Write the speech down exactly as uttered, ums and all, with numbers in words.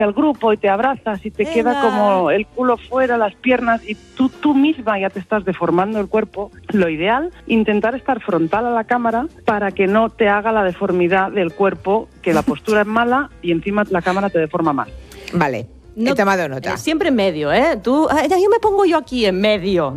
al grupo y te abrazas y te Venga. queda como el culo fuera, las piernas, y tú, tú misma ya te estás deformando el cuerpo. Lo ideal, intentar estar frontal a la cámara para que no te haga la deformidad del cuerpo, que la postura es mala y encima la cámara te deforma más. Vale, No, he tomado nota. eh, siempre en medio, ¿eh? Tú, ah, yo me pongo yo aquí en medio.